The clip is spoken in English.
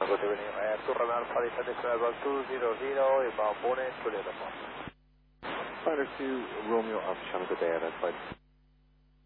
Good evening. Turan Alpha, descending level 200, inbound Pune, Juliet Alpha. Fighter 2, Romeo Alpha, Channel, good day, that's flight